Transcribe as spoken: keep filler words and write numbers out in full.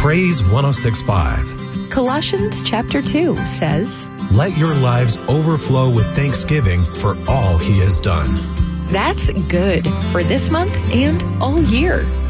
Praise one oh six point five. Colossians chapter two says, Let your lives overflow with thanksgiving for all he has done. That's good for this month and all year.